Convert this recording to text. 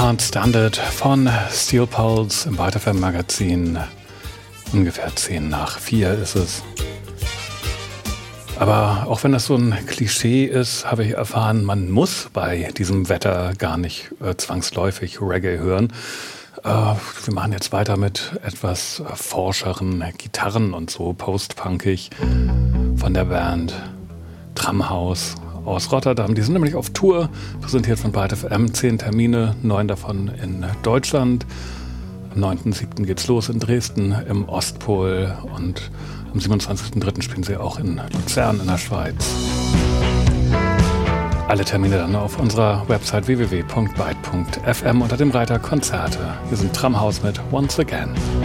Can't Stand It von Steel Pulse im Byte FM Magazin. Ungefähr 3:10 ist es. Aber auch wenn das so ein Klischee ist, habe ich erfahren, man muss bei diesem Wetter gar nicht zwangsläufig Reggae hören. Wir machen jetzt weiter mit etwas forscheren Gitarren und so, postpunkig von der Band Tramhaus aus Rotterdam. Die sind nämlich auf Tour, präsentiert von Byte FM, 10 Termine, 9 davon in Deutschland. Am 9.7. geht's los in Dresden im Ostpol und am 27.3. spielen sie auch in Luzern in der Schweiz. Alle Termine dann auf unserer Website www.byte.fm unter dem Reiter Konzerte. Wir sind Tramhaus mit Once Again.